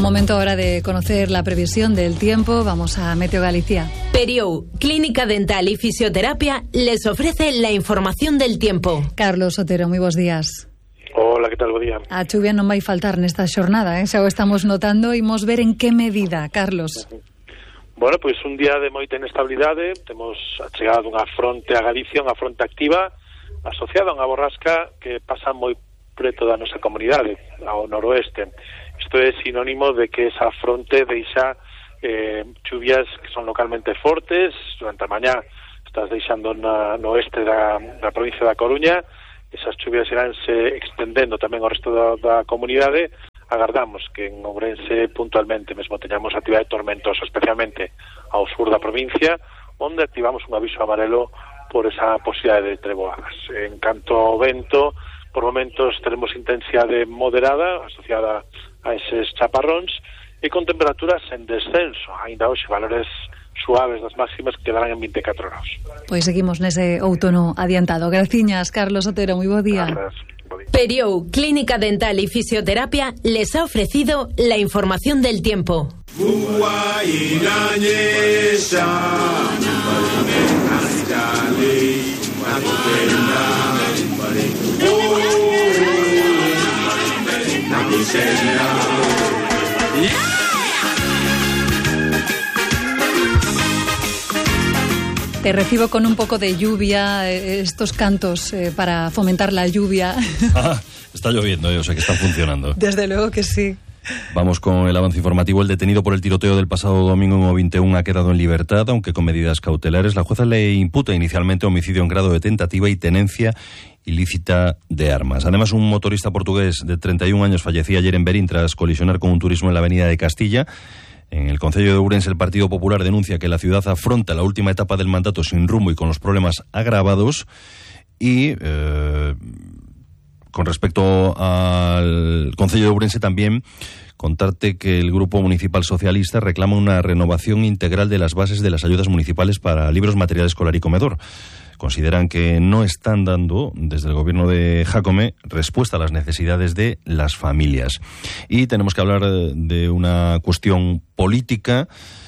Momento ahora de conocer la previsión del tiempo. Vamos a Meteo Galicia. Periou, Clínica Dental y Fisioterapia, les ofrece la información del tiempo. Carlos Otero, moi bons días. Hola, que tal? Bo día. A chuvia non vai faltar nesta xornada, xa o estamos notando. Imos ver en que medida, Carlos. Bueno, pois un día de moita inestabilidade. Temos a chegada dunha fronte a Galicia, unha fronte activa asociada a unha borrasca que pasa moi preto da nosa comunidade, ao noroeste. Isto é sinónimo de que esa fronte deixa chuvias que son localmente fortes. Durante a mañá estás deixando no oeste da provincia da Coruña. Esas chuvias iránse extendendo tamén ao resto da comunidade. Agardamos que en Ourense puntualmente mesmo teñamos actividade tormentosa, especialmente ao sur da provincia, onde activamos un aviso amarelo por esa posibilidade de treboadas. En canto ao vento, por momentos teremos intensidade moderada asociada a eses chaparróns e con temperaturas en descenso. Ainda hoxe valores suaves das máximas que quedarán en 24 graus. Pois seguimos nese outono adiantado. Graciñas, Carlos Otero, moi bo día. Gracias. Periou, Clínica Dental y Fisioterapia, les ha ofrecido la información del tiempo. Te recibo con un poco de lluvia, estos cantos para fomentar la lluvia. Está lloviendo, o sea que están funcionando. Desde luego que sí. Vamos con el avance informativo. El detenido por el tiroteo del pasado domingo en O21 ha quedado en libertad, aunque con medidas cautelares. La jueza le imputa inicialmente homicidio en grado de tentativa y tenencia ilícita de armas. Además, un motorista portugués de 31 años fallecía ayer en Berín tras colisionar con un turismo en la avenida de Castilla. En el concello de Ourense, el Partido Popular denuncia que la ciudad afronta la última etapa del mandato sin rumbo y con los problemas agravados. Y con respecto al concello de Ourense también contarte que el Grupo Municipal Socialista reclama una renovación integral de las bases de las ayudas municipales para libros, material escolar y comedor. Consideran que no están dando, desde el gobierno de Jácome, respuesta a las necesidades de las familias. Y tenemos que hablar de una cuestión política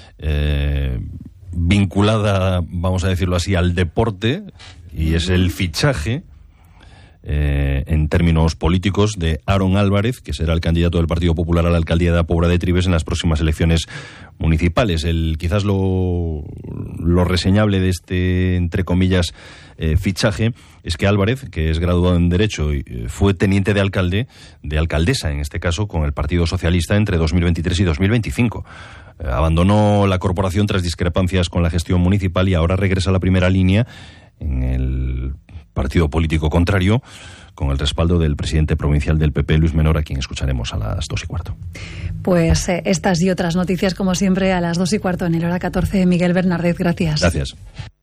vinculada, vamos a decirlo así, al deporte, y es el fichaje en términos políticos de Aaron Álvarez, que será el candidato del Partido Popular a la alcaldía de la Pobra de Trives en las próximas elecciones municipales. Quizás lo reseñable de este, entre comillas, fichaje es que Álvarez, que es graduado en Derecho, fue teniente de alcaldesa en este caso, con el Partido Socialista entre 2023 y 2025. Abandonó la corporación tras discrepancias con la gestión municipal y ahora regresa a la primera línea en el partido político contrario, con el respaldo del presidente provincial del PP, Luis Menor, a quien escucharemos a las 2:15. Pues estas y otras noticias, como siempre, a las 2:15 en el hora 14. Miguel Bernardez, gracias. Gracias.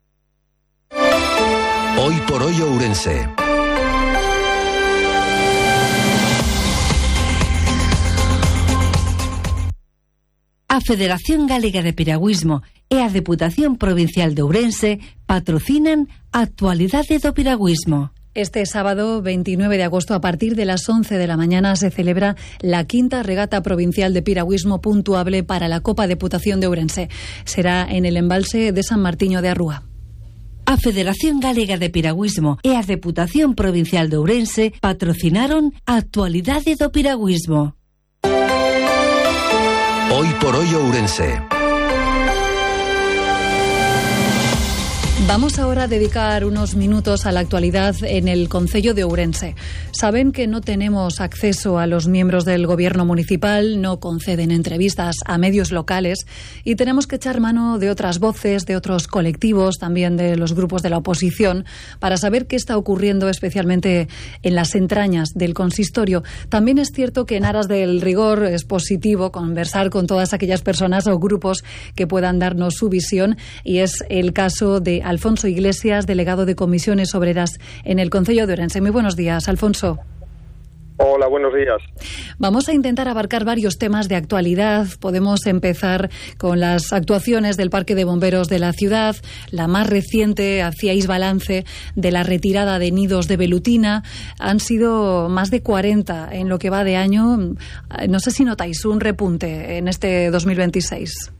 Hoy por hoy Ourense. A Federación Galega de Piragüismo e a Deputación Provincial de Ourense patrocinan a Actualidade do Piragüismo. Este sábado 29 de agosto, a partir de las 11 de la mañana, se celebra la quinta regata provincial de piragüismo puntuable para la Copa Deputación de Ourense. Será en el embalse de San Martiño de Arrúa. A Federación Galega de Piragüismo e a Deputación Provincial de Ourense patrocinaron a Actualidade do Piragüismo. Hoy por hoy Ourense. Vamos ahora a dedicar unos minutos a la actualidad en el concello de Ourense. Saben que no tenemos acceso a los miembros del gobierno municipal, no conceden entrevistas a medios locales y tenemos que echar mano de otras voces, de otros colectivos, también de los grupos de la oposición, para saber qué está ocurriendo especialmente en las entrañas del consistorio. También es cierto que en aras del rigor es positivo conversar con todas aquellas personas o grupos que puedan darnos su visión, y es el caso de Alfonso Iglesias, delegado de Comisiones Obreras en el concello de Ourense. Muy buenos días, Alfonso. Hola, buenos días. Vamos a intentar abarcar varios temas de actualidad. Podemos empezar con las actuaciones del Parque de Bomberos de la ciudad. La más reciente, hacíais balance de la retirada de nidos de velutina. Han sido más de 40 en lo que va de año. No sé si notáis un repunte en este 2026.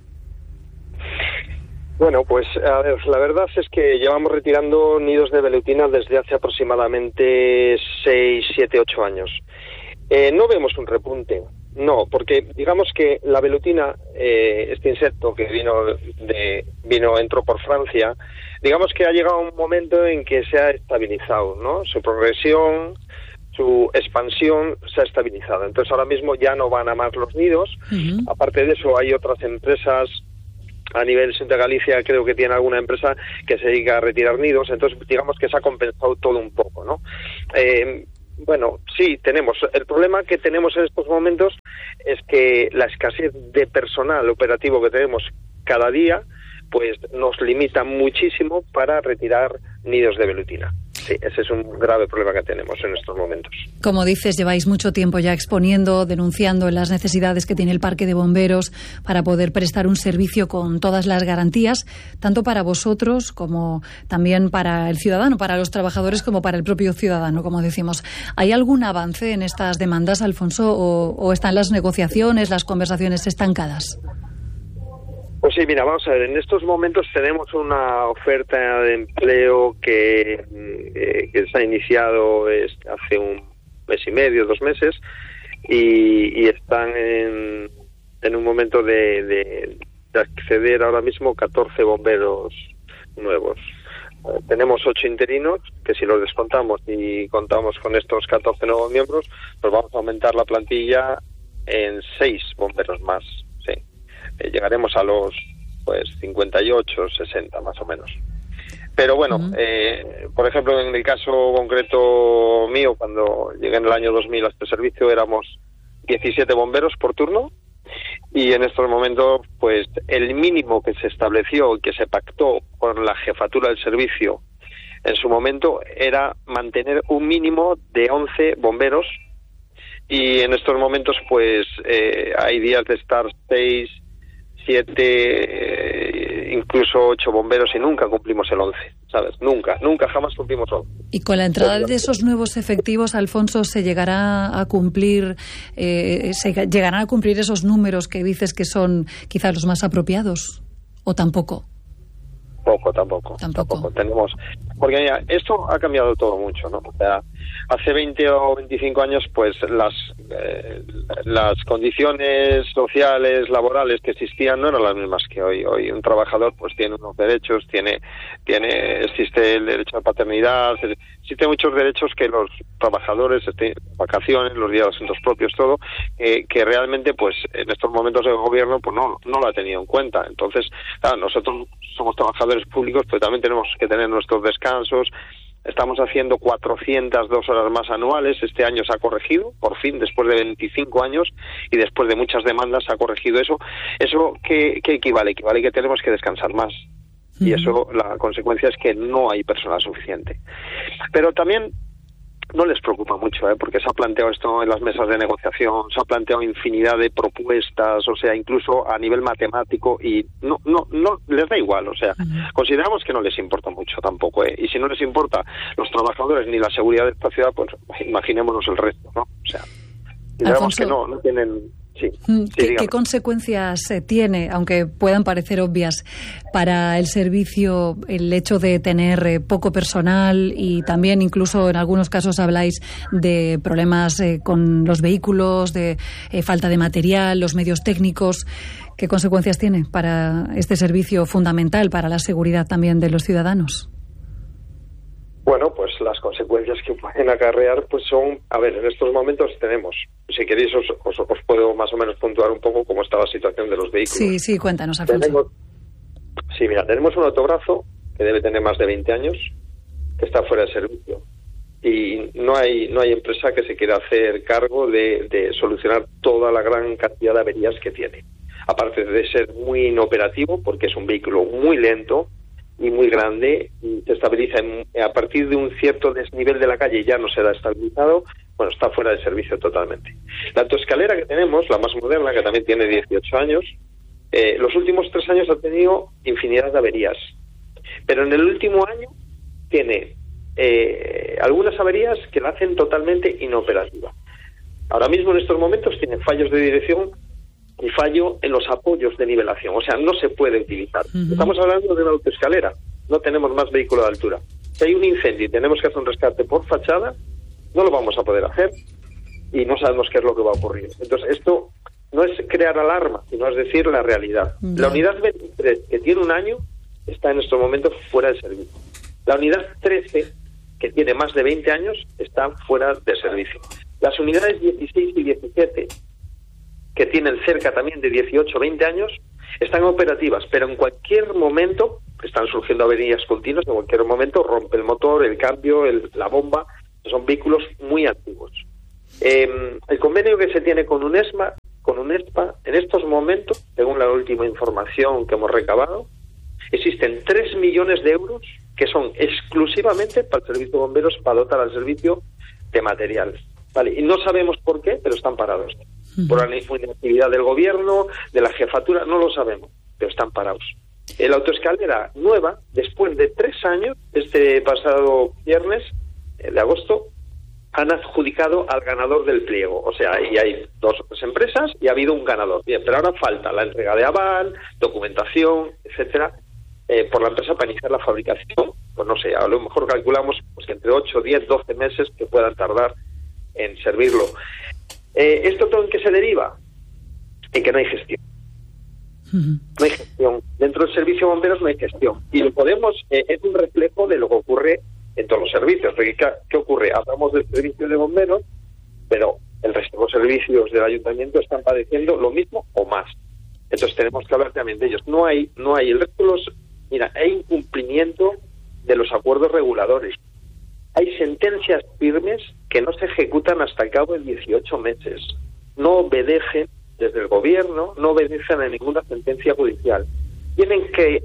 Bueno, pues a ver, la verdad es que llevamos retirando nidos de velutina desde hace aproximadamente 6, 7, 8 años. No vemos un repunte, no, porque digamos que la velutina, este insecto que entró por Francia, digamos que ha llegado un momento en que se ha estabilizado, ¿no? Su progresión, su expansión se ha estabilizado. Entonces ahora mismo ya no van a más los nidos. Aparte de eso, hay otras empresas. A nivel de Galicia creo que tiene alguna empresa que se dedica a retirar nidos, entonces digamos que se ha compensado todo un poco, ¿no? Bueno, sí, tenemos. El problema que tenemos en estos momentos es que la escasez de personal operativo que tenemos cada día, pues nos limita muchísimo para retirar nidos de velutina. Sí, ese es un grave problema que tenemos en estos momentos. Como dices, lleváis mucho tiempo ya exponiendo, denunciando las necesidades que tiene el Parque de Bomberos para poder prestar un servicio con todas las garantías, tanto para vosotros como también para el ciudadano, para los trabajadores como para el propio ciudadano, como decimos. ¿Hay algún avance en estas demandas, Alfonso, o están las negociaciones, las conversaciones estancadas? Pues sí, mira, vamos a ver, en estos momentos tenemos una oferta de empleo que se ha iniciado hace un mes y medio, 2 meses, y están en un momento de acceder ahora mismo 14 bomberos nuevos. Tenemos 8 interinos, que si los descontamos y contamos con estos 14 nuevos miembros, pues vamos a aumentar la plantilla en 6 bomberos más. Llegaremos a los 58, 60 más o menos. Pero bueno, por ejemplo, en el caso concreto mío, cuando llegué en el año 2000 a este servicio, éramos 17 bomberos por turno, y en estos momentos, pues el mínimo que se estableció y que se pactó con la jefatura del servicio en su momento era mantener un mínimo de 11 bomberos, y en estos momentos pues hay días de estar 6, 7, incluso 8 bomberos, y nunca cumplimos el 11, ¿sabes? Nunca, jamás cumplimos 11. Y con la entrada de esos nuevos efectivos, Alfonso, ¿se llegará a cumplir, llegarán a cumplir esos números que dices que son quizás los más apropiados? ¿O tampoco? Tampoco. Tenemos, porque mira, esto ha cambiado todo mucho, ¿no? O sea, hace 20 o 25 años, pues las condiciones sociales, laborales que existían no eran las mismas que hoy. Hoy un trabajador pues tiene unos derechos, existe el derecho a paternidad, existen muchos derechos que los trabajadores, vacaciones, los días de asuntos propios, todo, que realmente pues en estos momentos el gobierno pues no lo ha tenido en cuenta. Entonces, claro, nosotros somos trabajadores públicos, pero también tenemos que tener nuestros descansos. Estamos haciendo 402 horas más anuales. Este año se ha corregido, por fin, después de 25 años y después de muchas demandas se ha corregido eso. ¿Eso qué equivale? Equivale que tenemos que descansar más. Y eso, la consecuencia es que no hay personal suficiente. Pero también no les preocupa mucho, porque se ha planteado esto en las mesas de negociación, se ha planteado infinidad de propuestas, o sea, incluso a nivel matemático, y no les da igual, o sea, consideramos que no les importa mucho tampoco, y si no les importa los trabajadores ni la seguridad de esta ciudad, pues imaginémonos el resto, ¿no? O sea, digamos que no tienen... Sí, ¿Qué consecuencias tiene, aunque puedan parecer obvias, para el servicio el hecho de tener poco personal, y también incluso en algunos casos habláis de problemas con los vehículos, de falta de material, los medios técnicos? ¿Qué consecuencias tiene para este servicio fundamental para la seguridad también de los ciudadanos? Bueno, pues las consecuencias que pueden acarrear pues son, a ver, en estos momentos tenemos, si queréis os puedo más o menos puntuar un poco cómo está la situación de los vehículos. Sí, cuéntanos, Alfonso. Tenemos un autobrazo que debe tener más de 20 años, que está fuera de servicio, y no hay empresa que se quiera hacer cargo de solucionar toda la gran cantidad de averías que tiene. Aparte de ser muy inoperativo, porque es un vehículo muy lento, y muy grande, y se estabiliza a partir de un cierto desnivel de la calle, ya no será estabilizado, bueno, está fuera de servicio totalmente. La autoescalera que tenemos, la más moderna, que también tiene 18 años, los últimos 3 años ha tenido infinidad de averías, pero en el último año tiene algunas averías que la hacen totalmente inoperativa. Ahora mismo, en estos momentos, tiene fallos de dirección y fallo en los apoyos de nivelación, o sea, no se puede utilizar. Estamos hablando de una autoescalera, no tenemos más vehículo de altura. Si hay un incendio y tenemos que hacer un rescate por fachada, no lo vamos a poder hacer y no sabemos qué es lo que va a ocurrir. Entonces, esto no es crear alarma, sino es decir la realidad. La unidad 23, que tiene un año, está en estos momentos fuera de servicio. La unidad 13, que tiene más de 20 años, está fuera de servicio. Las unidades 16 y 17, que tienen cerca también de 18 o 20 años, están operativas, pero en cualquier momento están surgiendo averías continuas, en cualquier momento rompe el motor, el cambio, la bomba. Son vehículos muy antiguos. El convenio que se tiene con UNESPA, en estos momentos, según la última información que hemos recabado, existen 3 millones de euros que son exclusivamente para el servicio de bomberos, para dotar al servicio de material. Vale, y no sabemos por qué, pero están parados. Por la inactividad del gobierno, de la jefatura, no lo sabemos, pero están parados. La autoescalera nueva, después de 3 años, este pasado viernes de agosto, han adjudicado al ganador del pliego. O sea, y hay 2 o 3 empresas y ha habido un ganador. Bien, pero ahora falta la entrega de aval, documentación, etcétera, por la empresa para iniciar la fabricación. Pues no sé, a lo mejor calculamos pues que entre 8, 10, 12 meses que puedan tardar en servirlo. ¿Esto todo en qué se deriva? En que no hay gestión. No hay gestión. Dentro del servicio de bomberos no hay gestión. Y lo podemos, es un reflejo de lo que ocurre en todos los servicios. Porque, ¿qué ocurre? Hablamos del servicio de bomberos, pero el resto de los servicios del ayuntamiento están padeciendo lo mismo o más. Entonces tenemos que hablar también de ellos. No hay el resto de los... Mira, hay incumplimiento de los acuerdos reguladores. Hay sentencias firmes que no se ejecutan hasta el cabo de 18 meses. No obedecen desde el gobierno, no obedecen a ninguna sentencia judicial. Tienen que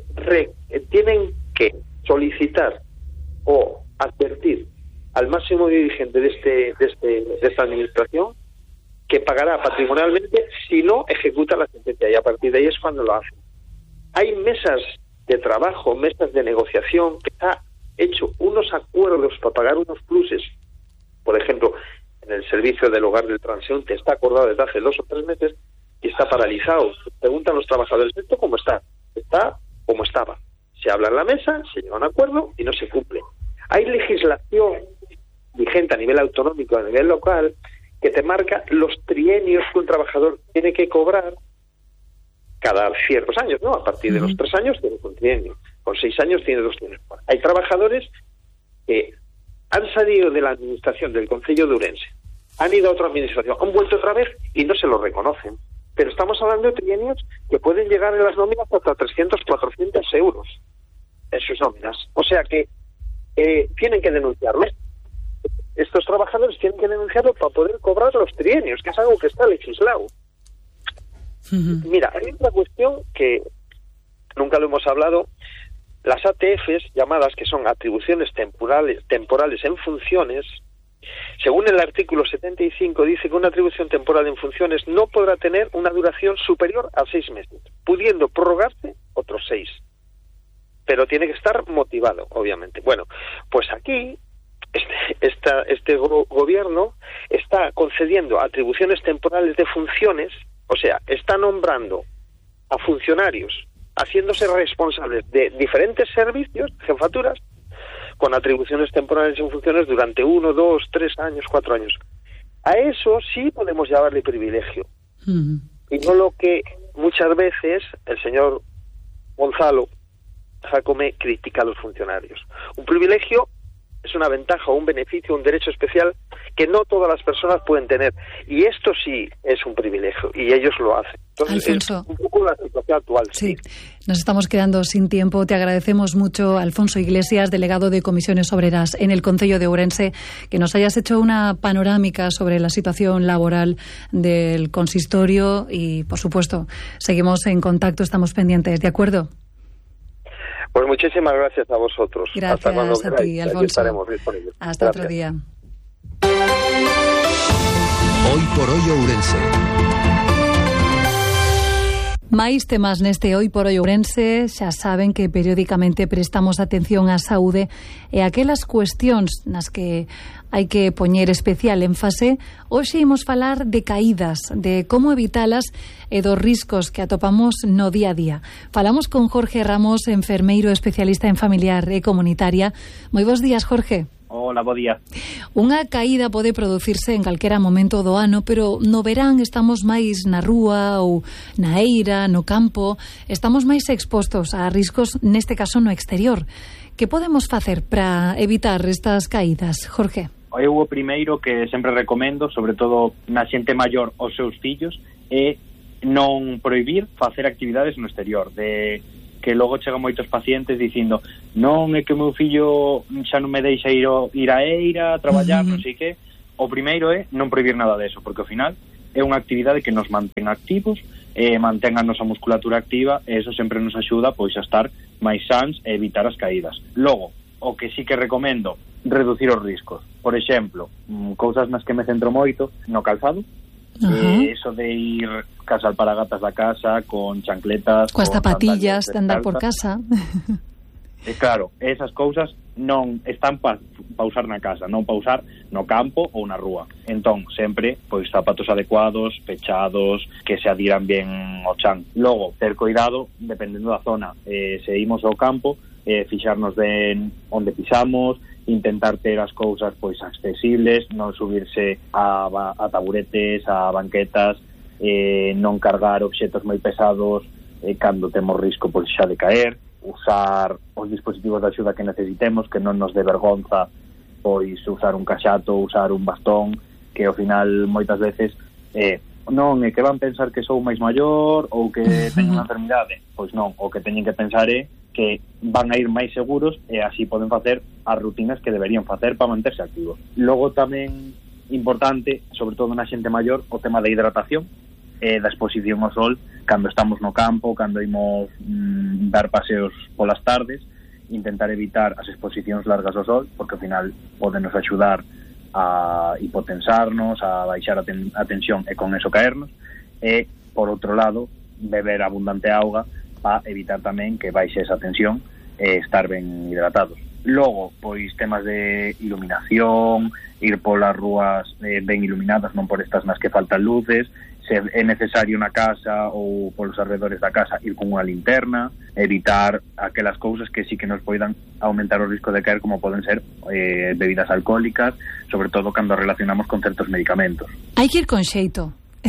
solicitar o advertir al máximo dirigente de esta administración que pagará patrimonialmente si no ejecuta la sentencia, y a partir de ahí es cuando lo hacen. Hay mesas de trabajo, mesas de negociación, que ha hecho unos acuerdos para pagar unos pluses. Por ejemplo, en el servicio del hogar del transeúnte está acordado desde hace 2 o 3 meses y está paralizado. Preguntan los trabajadores, ¿esto cómo está? Está como estaba. Se habla en la mesa, se llega a un acuerdo y no se cumple. Hay legislación vigente a nivel autonómico, a nivel local, que te marca los trienios que un trabajador tiene que cobrar cada ciertos años, ¿no? A partir de los 3 años tienes un trienio, con 6 años tienes 2 trienios. Hay trabajadores que han salido de la administración del Concello de Ourense, han ido a otra administración, han vuelto otra vez y no se lo reconocen. Pero estamos hablando de trienios que pueden llegar en las nóminas hasta 300, 400 euros en sus nóminas. O sea que tienen que denunciarlo. Estos trabajadores tienen que denunciarlo para poder cobrar los trienios, que es algo que está legislado. Mira, hay otra cuestión que nunca lo hemos hablado. Las ATFs, llamadas, que son atribuciones temporales en funciones, según el artículo 75, dice que una atribución temporal en funciones no podrá tener una duración superior a 6 meses, pudiendo prorrogarse otros 6. Pero tiene que estar motivado, obviamente. Bueno, pues aquí este gobierno está concediendo atribuciones temporales de funciones, o sea, está nombrando a funcionarios haciéndose responsables de diferentes servicios, jefaturas, con atribuciones temporales en funciones durante 1, 2, 3 años, 4 años. A eso sí podemos llamarle privilegio. Y no lo que muchas veces el señor Gonzalo Jacome critica a los funcionarios. Un privilegio es una ventaja, un beneficio, un derecho especial que no todas las personas pueden tener. Y esto sí es un privilegio, y ellos lo hacen. Entonces, Alfonso, es un poco la situación actual. Sí, nos estamos quedando sin tiempo. Te agradecemos mucho, Alfonso Iglesias, delegado de Comisiones Obreras en el Concello de Ourense, que nos hayas hecho una panorámica sobre la situación laboral del consistorio y, por supuesto, seguimos en contacto, estamos pendientes, ¿de acuerdo? Pues muchísimas gracias a vosotros. Gracias hasta cuando a ti, Alfonso. Estaremos disponibles. Hasta otro día. Hoy por hoy Ourense. Máis temas neste Hoy por Hoy Ourense. Xa saben que periódicamente prestamos atención á saúde e aquelas cuestións nas que hai que poñer especial énfase. Hoxe imos falar de caídas, de como evitalas e dos riscos que atopamos no día a día. Falamos con Jorge Ramos, enfermeiro especialista en familiar e comunitaria. Moi bons días, Jorge. Hola, bo día. Unha caída pode producirse en calquera momento do ano, pero no verán estamos máis na rúa ou na eira, no campo, estamos máis expostos a riscos, neste caso no exterior. Que podemos facer para evitar estas caídas, Jorge? Eu o primeiro que sempre recomendo, sobre todo na xente maior aos seus fillos, é non prohibir facer actividades no exterior, de que logo chegan moitos pacientes dicindo non é que o meu fillo xa non me deixa ir a eira, a traballar, non sei que. O primeiro é non prohibir nada deso, porque ao final é unha actividade que nos mantén activos, mantén a nosa musculatura activa, e eso sempre nos axuda pois a estar máis sans e evitar as caídas. Logo, o que sí que recomendo, reducir os riscos. Por exemplo, cousas nas que me centro moito, no calzado, eso de ir cas alparagatas da casa con chancletas, coas zapatillas de andar por casa. Claro, esas cousas non están para usar na casa, non para usar no campo ou na rúa. Entón, sempre, pois, zapatos adecuados, pechados, que se adiran bien ao chan. Logo, ter cuidado, dependendo da zona. Se imos ao campo, fixarnos ben onde pisamos, intentar ter as cousas pois accesibles, non subirse a taburetes, a banquetas, non cargar obxetos moi pesados cando temos risco pois xa de caer, usar os dispositivos de axuda que necesitemos, que non nos dé vergonza pois usar un caxato, usar un bastón, que ao final moitas veces non é que van pensar que sou máis maior ou que teño unha enfermidade. Pois non, o que teñen que pensar é que van a ir máis seguros e así poden facer as rutinas que deberían facer para manterse activos. Logo tamén importante, sobre todo na xente maior, o tema da hidratación e da exposición ao sol cando estamos no campo, cando imos dar paseos polas tardes, intentar evitar as exposicións largas ao sol, porque ao final podenos axudar a hipotensarnos, a baixar a tensión e con eso caernos, e por outro lado beber abundante auga para evitar tamén que baixe esa tensión e estar ben hidratados. Logo, pois temas de iluminación, ir polas rúas ben iluminadas, non por estas nas que faltan luces, se é necesario na casa ou polos alrededores da casa ir con unha linterna, evitar aquelas cousas que sí que nos poidan aumentar o risco de caer, como poden ser bebidas alcohólicas, sobre todo cando relacionamos con certos medicamentos. Hai que ir con xeito.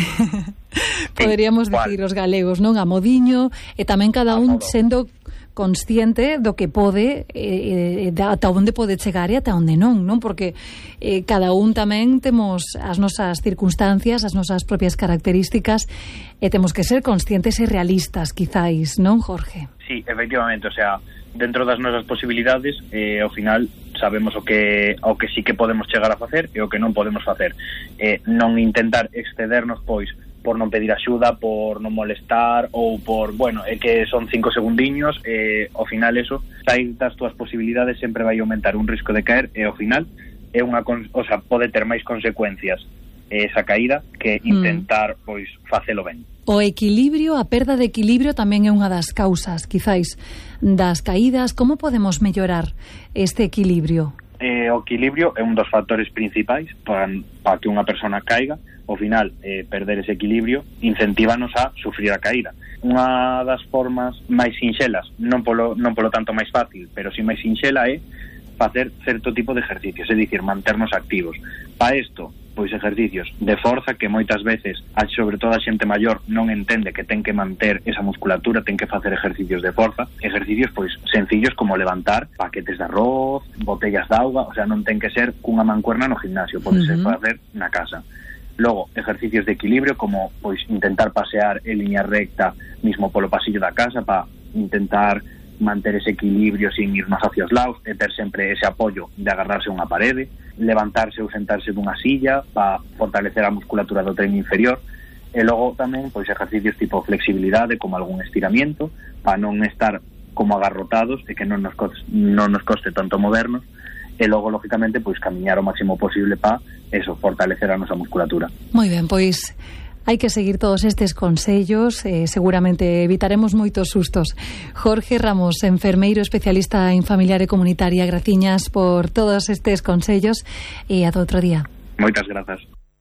Poderíamos dicir os galegos, non? A modiño, e tamén cada un sendo consciente do que pode, ata onde pode chegar e ata onde non, porque cada un tamén temos as nosas circunstancias, as nosas propias características, e temos que ser conscientes e realistas, quizáis, non, Jorge? Sí, efectivamente, o sea, dentro das nosas posibilidades, ao final sabemos o que sí que podemos chegar a facer e o que non podemos facer. Non intentar excedernos, pois, por non pedir axuda, por non molestar ou por, bueno, é que son 5 segundiños, ao final eso, sair das túas posibilidades sempre vai aumentar un risco de caer e ao final é pode ter máis consecuencias esa caída que intentar pois facelo ben. O equilibrio, a perda de equilibrio tamén é unha das causas, quizáis, das caídas. Como podemos mellorar este equilibrio? O equilibrio é un dos factores principais para que unha persona caiga. Ao final, perder ese equilibrio incentívanos a sufrir a caída. Unha das formas máis sinxelas, non polo tanto máis fácil, pero si máis sinxela, é facer certo tipo de ejercicios, é dicir, manternos activos. Para isto, pois ejercicios de forza que moitas veces, sobre todo a xente maior, non entende que ten que manter esa musculatura, ten que facer ejercicios de forza, ejercicios pois sencillos como levantar paquetes de arroz, botellas de auga, o sea, non ten que ser cunha mancuerna no gimnasio, pode ser facer na casa. Logo, ejercicios de equilibrio como pois intentar pasear en línea recta mismo polo pasillo da casa para intentar manter ese equilibrio sin irnos hacia os lados e ter sempre ese apoio de agarrarse a unha parede, levantarse ou sentarse dunha silla para fortalecer a musculatura do tren inferior, e logo tamén pois ejercicios tipo flexibilidade como algún estiramiento para non estar como agarrotados e que non nos coste tanto movernos, e logo, lógicamente, pois camiñar o máximo posible para eso, fortalecer a nosa musculatura. Moi ben, pois hai que seguir todos estes consellos, seguramente evitaremos moitos sustos. Jorge Ramos, enfermeiro especialista en familiar e comunitaria, graciñas por todos estes consellos e ata outro día. Moitas grazas.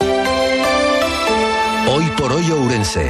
Hoy por hoy Ourense.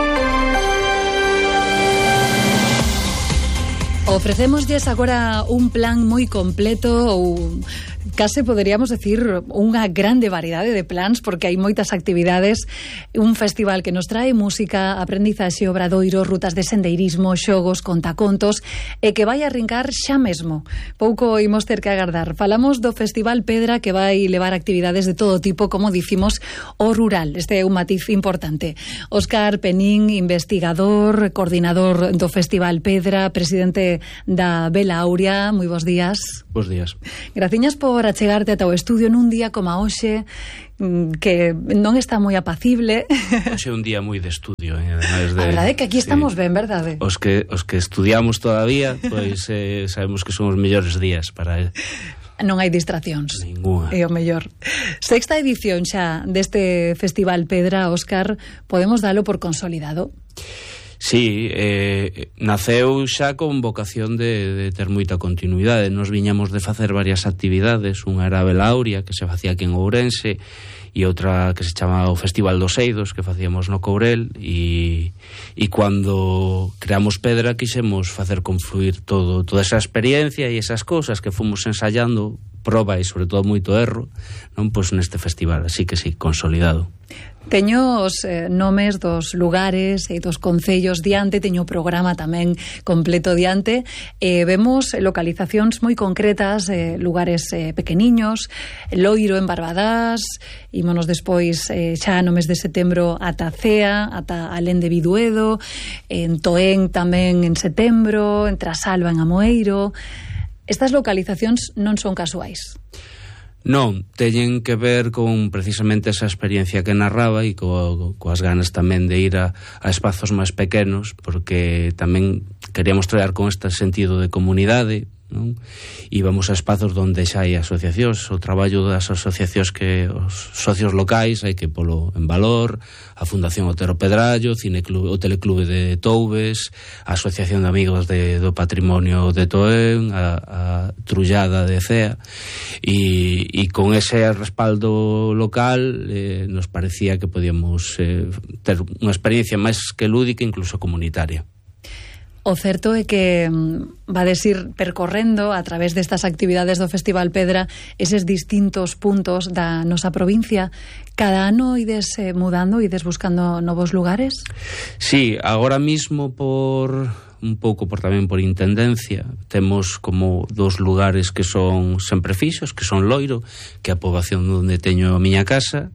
Ofrecémoslles agora un plan moi completo ou case poderíamos decir unha grande variedade de plans, porque hai moitas actividades, un festival que nos trae música, aprendizaxe, obradoiro, rutas de sendeirismo, xogos, contacontos, e que vai arrincar xa mesmo. Pouco imos ter que agardar. Falamos do Festival Pedra, que vai levar actividades de todo tipo, como dicimos, o rural. Este é un matiz importante. Óscar Penín, investigador, coordinador do Festival Pedra, presidente da Vela Aurea. Moi bons días. Bos días. Graciñas por achegarte ata o estudio nun día como a hoxe, que non está moi apacible. Hoxe é un día moi de estudio, A verdade é que aquí estamos ben, verdade? Os que estudiamos todavía, pois sabemos que son os mellores días para... Non hai distraccións. Ninguna. É o mellor. Sexta edición xa deste Festival Pedra, Óscar, podemos dalo por consolidado? Sí, naceu xa con vocación de ter moita continuidade. Nos viñamos de facer varias actividades. Unha era a Vela Aurea, que se facía aquí en Ourense, e outra que se chamaba o Festival dos Eidos, que facíamos no Courel, e cando creamos Pedra quixemos facer confluir toda esa experiencia e esas cousas que fomos ensayando, proba e sobre todo moito erro, non, pois neste festival, así que sí, consolidado. Teño os nomes dos lugares e dos concellos diante, teño o programa tamén completo diante, vemos localizacións moi concretas, lugares pequeniños, Loiro en Barbadás, ímonos despois xa no mes de setembro ata Cea, ata Alén de Biduedo, en Toén tamén en setembro, en Trasalba en Amoeiro. Estas localizacións non son casuais. Non, teñen que ver con precisamente esa experiencia que narraba e coas ganas tamén de ir a espazos máis pequenos, porque tamén queríamos traer con este sentido de comunidade, non? Íbamos a espazos onde xa hai asociacións, o traballo das asociacións que os socios locais hai que polo en valor, a Fundación Otero Pedrallo, o Teleclube de Toubes, a Asociación de Amigos do Patrimonio de Toén, a Trullada de Cea, e con ese respaldo local nos parecía que podíamos ter unha experiencia máis que lúdica, incluso comunitaria. O certo é que vades ir percorrendo a través destas actividades do Festival Pedra eses distintos puntos da nosa provincia. Cada ano ides mudando, ides buscando novos lugares? Sí, agora mismo tamén por intendencia temos como dos lugares que son sempre fixos, que son Loiro, que é a poboación onde teño a miña casa,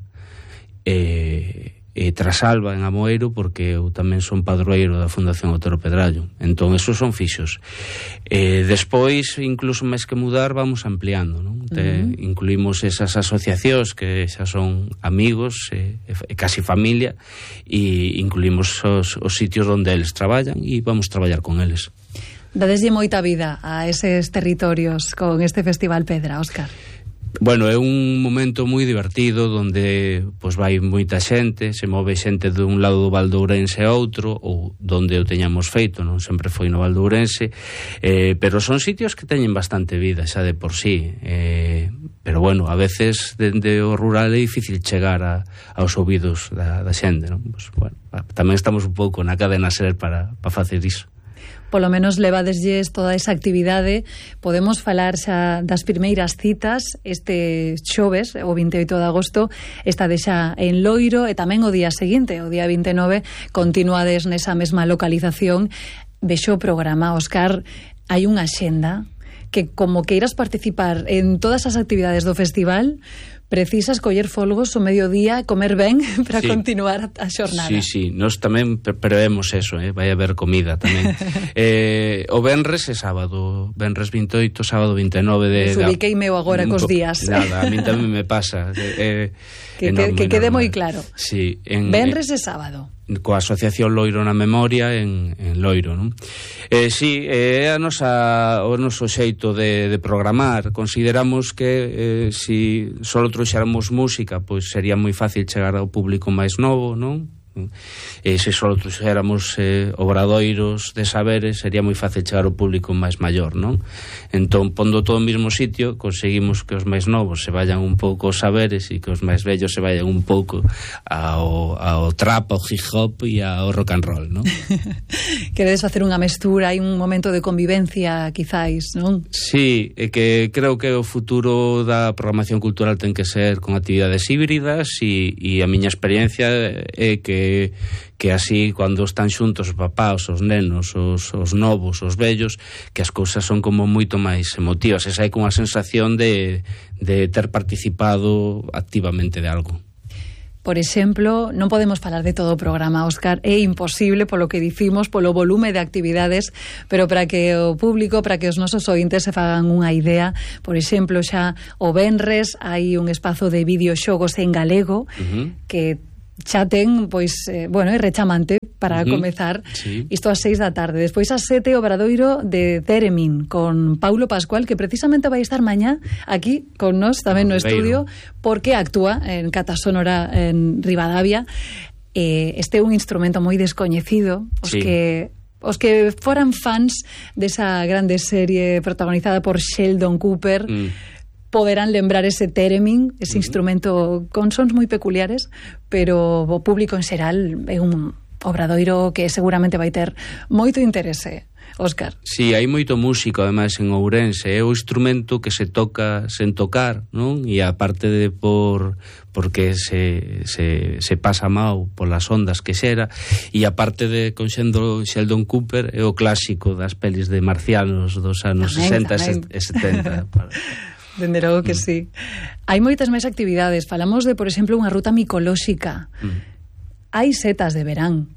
e Trasalba en Amoeiro, porque eu tamén son padroeiro da Fundación Otero Pedrallo. Entón, esos son fixos. Despois, incluso máis que mudar, vamos ampliando, non? Incluímos esas asociacións que xa son amigos, casi familia, e incluímos os sitios onde eles traballan e vamos traballar con eles. Dadeslle moita vida a eses territorios con este Festival Pedra, Óscar. Bueno, é un momento moi divertido onde pois vai moita xente, se move xente dun lado do Val de Ourense a outro, ou donde o teñamos feito, non sempre foi no Val de Ourense, pero son sitios que teñen bastante vida xa de por sí, pero bueno, a veces dende o rural é difícil chegar aos ouvidos da xente, non? Pues, bueno, tamén estamos un pouco na cadena SER para facer iso. Polo menos levadeslles toda esa actividade. Podemos falar xa das primeiras citas este xoves, o 28 de agosto, está xa en Loiro, e tamén o día seguinte, o día 29, continuades nesa mesma localización. Vexo o programa, Óscar, hai unha xenda que, como queiras participar en todas as actividades do festival, precisas coller folgos o mediodía, comer ben para continuar a xornada. Sí, nós tamén prevemos eso, vai haber comida tamén. O venres é sábado, venres 28, sábado 29 de... Subiquei meu agora cos días. Nada, a mí tamén me pasa. Que quede moi claro. Sí, venres é sábado. coa Asociación Loiro na Memoria en Loiro, non? Si, é o noso xeito de programar. Consideramos que si só trouxéramos música, pois sería moi fácil chegar ao público máis novo, non? Se só trouxéramos obradoiros de saberes, sería moi fácil chegar ao público máis maior, non? Entón, pondo todo o mesmo sitio, conseguimos que os máis novos se vayan un pouco aos saberes e que os máis vellos se vayan un pouco ao trap, ao hip hop e ao rock and roll, non? Queredes facer unha mestura, hai un momento de convivencia, quizáis, non? Sí, é que creo que o futuro da programación cultural ten que ser con actividades híbridas e a miña experiencia é que así, cando están xuntos os papás, os nenos, os novos, os vellos, que as cousas son como moito máis emotivas, e sai con a sensación de ter participado activamente de algo. Por exemplo, non podemos falar de todo o programa, Óscar, é imposible polo que dicimos, polo volume de actividades, pero para que o público, para que os nosos ointes se fagan unha idea, por exemplo, xa o venres hai un espazo de videoxogos en galego que xa ten, pois, é rechamante para comezar isto ás 6 da tarde. Despois ás 7 o Obradoiro de Theremin con Paulo Pascual, que precisamente vai estar mañá aquí con nós tamén no estudio, porque actúa en Cata Sonora en Ribadavia. Este é un instrumento moi descoñecido, os que foran fans desa grande serie protagonizada por Sheldon Cooper poderán lembrar ese theremin, ese instrumento con sons moi peculiares, pero o público en xeral é un obradoiro que seguramente vai ter moito interese. Óscar. Sí, hai moito músico, ademais, en Ourense. É o instrumento que se toca sen tocar, non? E aparte de porque se pasa mal polas ondas que xera, e aparte de conxendo Sheldon Cooper, é o clásico das pelis de marcianos dos anos 60 e 70. Dende logo que sí. Hai moitas máis actividades. Falamos de, por exemplo, unha ruta micolóxica. Hai setas de verán.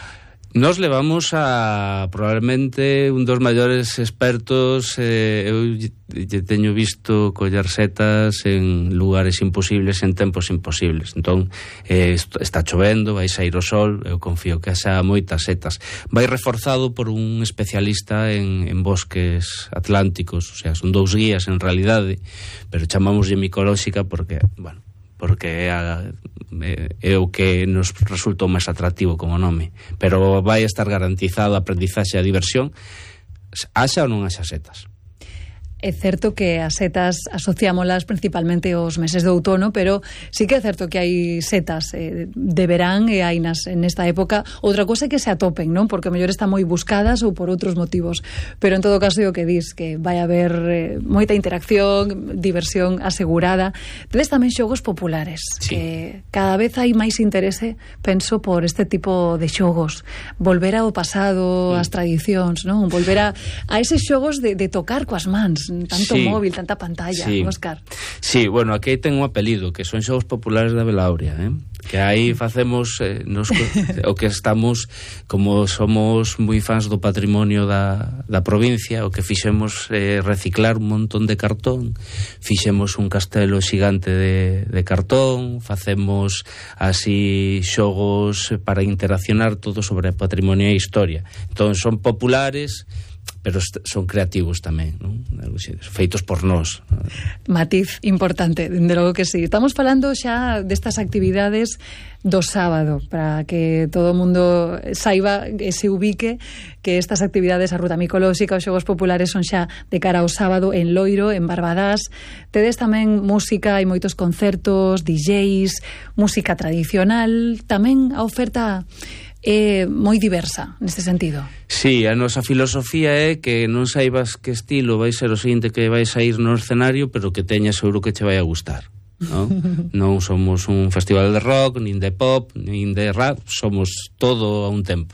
Nos levamos a probablemente un dos maiores expertos. Eu teño visto coller setas en lugares imposibles, en tempos imposibles. Entón, está chovendo, vai sair o sol, eu confío que xa moitas setas. Vai reforzado por un especialista en bosques atlánticos, o sea, son 2 guías en realidade, pero chamámoslle micolóxica porque, porque é o que nos resultou máis atractivo como nome, pero vai estar garantizado a aprendizaxe e a diversión, haxa ou non haxa setas. É certo que as setas asociámolas principalmente aos meses de outono, pero sí que é certo que hai setas de verán e hai nesta época. Outra cosa é que se atopen, non? Porque a mellor están moi buscadas ou por outros motivos. Pero en todo caso é o que dis, que vai haber moita interacción, diversión asegurada. Tedes tamén xogos populares, que cada vez hai máis interese, penso, por este tipo de xogos. Volver ao pasado, as tradicións, non? Volver a eses xogos de tocar coas mans, tanto móvil, tanta pantalla, Óscar. Sí, bueno, aquí ten un apelido, que son xogos populares da Belauria, que aí facemos o que estamos, como somos moi fans do patrimonio da provincia, o que fixemos reciclar un montón de cartón, fixemos un castelo xigante de cartón, facemos así xogos para interaccionar todo sobre patrimonio e historia. Entón, son populares, pero son creativos tamén, non? Feitos por nós. Matiz importante, dende logo que sí. Estamos falando xa destas actividades do sábado, para que todo o mundo saiba e se ubique que estas actividades, a ruta micolóxica, os xogos populares, son xa de cara ao sábado en Loiro, en Barbadás. Tedes tamén música, hai moitos concertos, DJs, música tradicional, tamén a oferta é moi diversa neste sentido. Sí, a nosa filosofía é que non saibas que estilo vai ser o seguinte que vai sair no escenario, pero que teñas seguro que che vai a gustar, non? Non somos un festival de rock, nin de pop, nin de rap, somos todo a un tempo.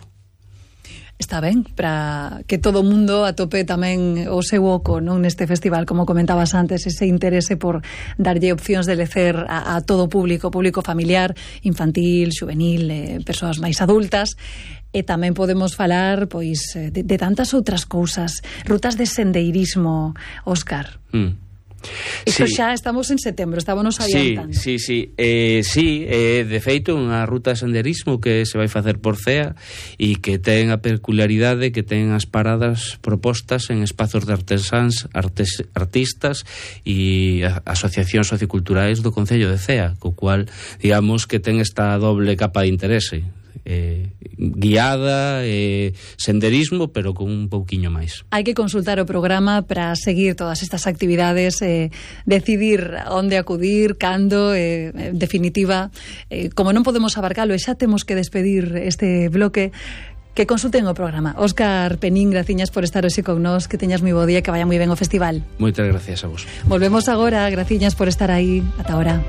Está ben, para que todo o mundo atope tamén o seu oco, non, neste festival, como comentabas antes, ese interese por darlle opcións de lecer a todo o público familiar, infantil, juvenil, persoas máis adultas. E tamén podemos falar, pois, de tantas outras cousas, rutas de sendeirismo, Óscar. Isto xa estamos en setembro, estábamos adiantando. Sí, de feito unha ruta de senderismo que se vai facer por CEA e que ten a peculiaridade que ten as paradas propostas en espazos de artistas e asociacións socioculturais do Concello de Cea, co cual, digamos, que ten esta doble capa de interese. Guiada, senderismo, pero con un pouquiño máis. Hai que consultar o programa para seguir todas estas actividades, decidir onde acudir, cando, en definitiva, como non podemos abarcalo e xa temos que despedir este bloque, que consulten o programa. Óscar Penín, graciñas por estar hoxe con nós, que teñas moi bo día, que vaya moi ben o festival. Moitas gracias a vos. Volvemos agora, graciñas por estar aí. Ata ahora.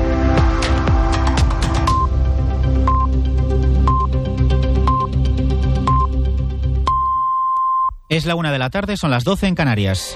Es la 1 de la tarde, son las 12 en Canarias.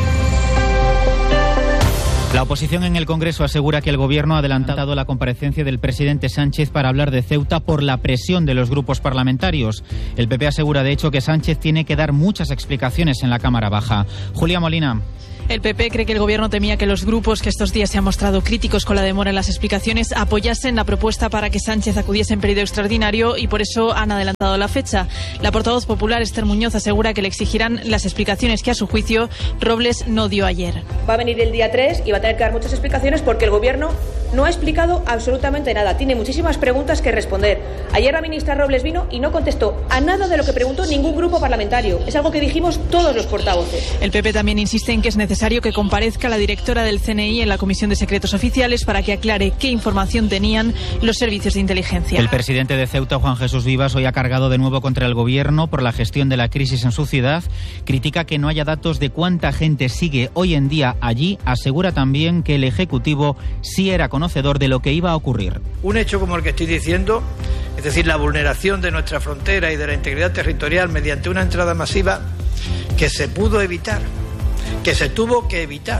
La oposición en el Congreso asegura que el Gobierno ha adelantado la comparecencia del presidente Sánchez para hablar de Ceuta por la presión de los grupos parlamentarios. El PP asegura, de hecho, que Sánchez tiene que dar muchas explicaciones en la Cámara Baja. Julia Molina. El PP cree que el Gobierno temía que los grupos que estos días se han mostrado críticos con la demora en las explicaciones apoyasen la propuesta para que Sánchez acudiese en periodo extraordinario y por eso han adelantado la fecha. La portavoz popular Esther Muñoz asegura que le exigirán las explicaciones que a su juicio Robles no dio ayer. Va a venir el día 3 y va a tener que dar muchas explicaciones porque el Gobierno no ha explicado absolutamente nada. Tiene muchísimas preguntas que responder. Ayer la ministra Robles vino y no contestó a nada de lo que preguntó ningún grupo parlamentario. Es algo que dijimos todos los portavoces. El PP también insiste en que es necesario que comparezca la directora del CNI en la Comisión de Secretos Oficiales para que aclare qué información tenían los servicios de inteligencia. El presidente de Ceuta, Juan Jesús Vivas, hoy ha cargado de nuevo contra el Gobierno por la gestión de la crisis en su ciudad. Critica que no haya datos de cuánta gente sigue hoy en día allí. Asegura también que el Ejecutivo sí era conocedor de lo que iba a ocurrir. Un hecho como el que estoy diciendo, es decir, la vulneración de nuestra frontera y de la integridad territorial mediante una entrada masiva que se pudo evitar, que se tuvo que evitar,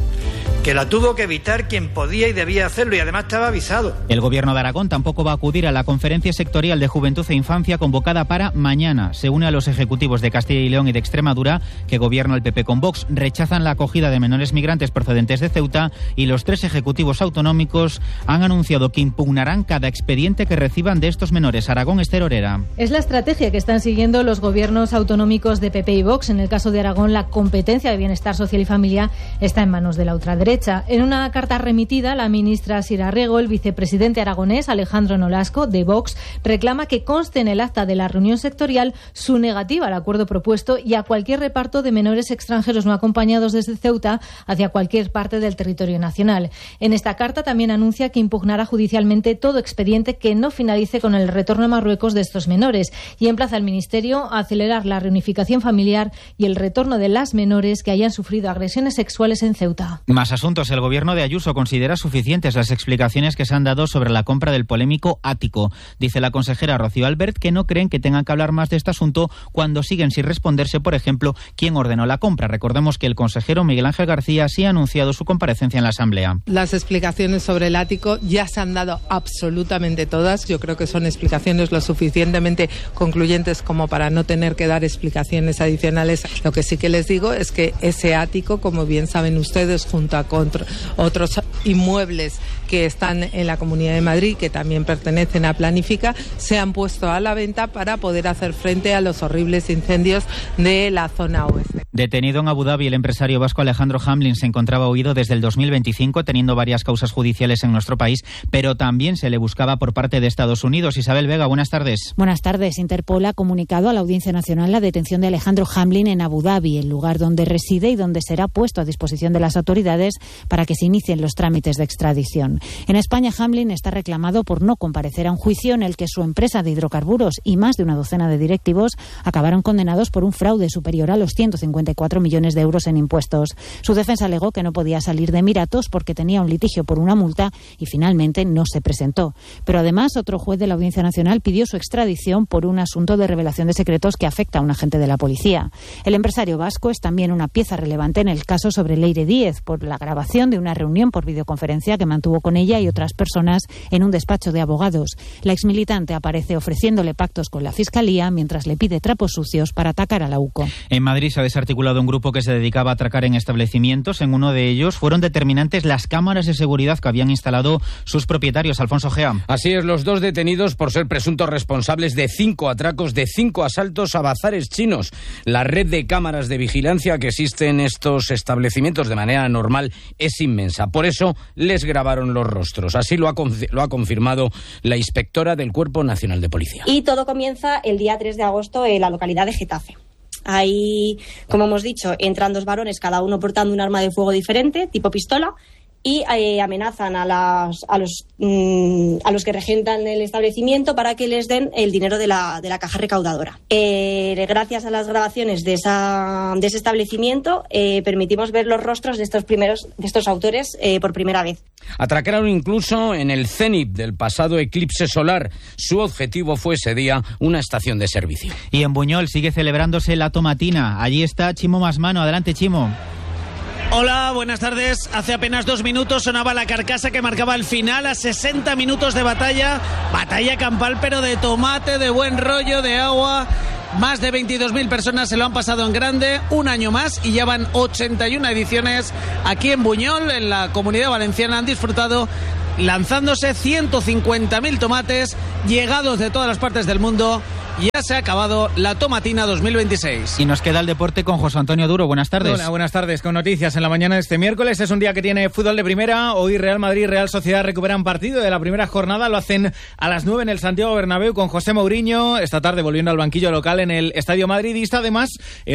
que la tuvo que evitar quien podía y debía hacerlo y además estaba avisado. El Gobierno de Aragón tampoco va a acudir a la Conferencia Sectorial de Juventud e Infancia convocada para mañana. Se une a los ejecutivos de Castilla y León y de Extremadura, que gobierna el PP con Vox, rechazan la acogida de menores migrantes procedentes de Ceuta y los 3 ejecutivos autonómicos han anunciado que impugnarán cada expediente que reciban de estos menores. Aragón, Esther Orera. Es la estrategia que están siguiendo los gobiernos autonómicos de PP y Vox. En el caso de Aragón, la competencia de bienestar social y familia está en manos de la ultraderecha. En una carta remitida, la ministra Sira Rego, el vicepresidente aragonés Alejandro Nolasco, de Vox, reclama que conste en el acta de la reunión sectorial su negativa al acuerdo propuesto y a cualquier reparto de menores extranjeros no acompañados desde Ceuta hacia cualquier parte del territorio nacional. En esta carta también anuncia que impugnará judicialmente todo expediente que no finalice con el retorno a Marruecos de estos menores y emplaza al Ministerio a acelerar la reunificación familiar y el retorno de las menores que hayan sufrido agresiones sexuales en Ceuta. Más asuntos. El Gobierno de Ayuso considera suficientes las explicaciones que se han dado sobre la compra del polémico ático. Dice la consejera Rocío Albert que no creen que tengan que hablar más de este asunto cuando siguen sin responderse, por ejemplo, quién ordenó la compra. Recordemos que el consejero Miguel Ángel García sí ha anunciado su comparecencia en la Asamblea. Las explicaciones sobre el ático ya se han dado absolutamente todas. Yo creo que son explicaciones lo suficientemente concluyentes como para no tener que dar explicaciones adicionales. Lo que sí que les digo es que ese ático, como bien saben ustedes, junto a otros inmuebles que están en la Comunidad de Madrid, que también pertenecen a Planifica, se han puesto a la venta para poder hacer frente a los horribles incendios de la zona oeste. Detenido en Abu Dhabi, el empresario vasco Alejandro Hamlin se encontraba huido desde el 2025, teniendo varias causas judiciales en nuestro país, pero también se le buscaba por parte de Estados Unidos. Isabel Vega, buenas tardes. Buenas tardes. Interpol ha comunicado a la Audiencia Nacional la detención de Alejandro Hamlin en Abu Dhabi, el lugar donde reside y donde será puesto a disposición de las autoridades para que se inicien los trámites de extradición. En España, Hamlin está reclamado por no comparecer a un juicio en el que su empresa de hidrocarburos y más de una docena de directivos acabaron condenados por un fraude superior a los 154 millones de euros en impuestos. Su defensa alegó que no podía salir de Emiratos porque tenía un litigio por una multa y finalmente no se presentó. Pero además, otro juez de la Audiencia Nacional pidió su extradición por un asunto de revelación de secretos que afecta a un agente de la policía. El empresario vasco es también una pieza relevante en el caso sobre Leire Díez por la grabación de una reunión por videoconferencia videoconferencia que mantuvo con ella y otras personas en un despacho de abogados. La exmilitante aparece ofreciéndole pactos con la Fiscalía mientras le pide trapos sucios para atacar a la UCO. En Madrid se ha desarticulado un grupo que se dedicaba a atracar en establecimientos. En uno de ellos fueron determinantes las cámaras de seguridad que habían instalado sus propietarios. Alfonso Gea. Así es, los 2 detenidos por ser presuntos responsables de 5 atracos, de 5 asaltos a bazares chinos. La red de cámaras de vigilancia que existe en estos establecimientos de manera normal es inmensa. Por eso les grabaron los rostros. Así lo ha confirmado la inspectora del Cuerpo Nacional de Policía. Y todo comienza el día 3 de agosto en la localidad de Getafe. Ahí, como hemos dicho, entran 2 varones, cada uno portando un arma de fuego diferente, tipo pistola, y amenazan a los que regentan el establecimiento para que les den el dinero de la caja recaudadora. Gracias a las grabaciones de ese establecimiento permitimos ver los rostros de estos autores por primera vez. Atracaron incluso en el cenit del pasado eclipse solar. Su objetivo fue ese día una estación de servicio. Y en Buñol sigue celebrándose la tomatina. Allí está Chimo Masmano. Adelante, Chimo. Hola, buenas tardes. Hace apenas 2 minutos sonaba la carcasa que marcaba el final a 60 minutos de batalla campal, pero de tomate, de buen rollo, de agua. Más de 22.000 personas se lo han pasado en grande, un año más, y ya van 81 ediciones aquí en Buñol, en la Comunidad Valenciana. Han disfrutado lanzándose 150.000 tomates llegados de todas las partes del mundo. Ya se ha acabado la tomatina 2026. Y nos queda el deporte con José Antonio Duro. Buenas tardes. Hola, buenas tardes. Con noticias en la mañana de este miércoles. Es un día que tiene fútbol de primera. Hoy Real Madrid y Real Sociedad recuperan partido de la primera jornada. Lo hacen a las 9 en el Santiago Bernabéu con José Mourinho. Esta tarde volviendo al banquillo local en el Estadio Madridista. Además,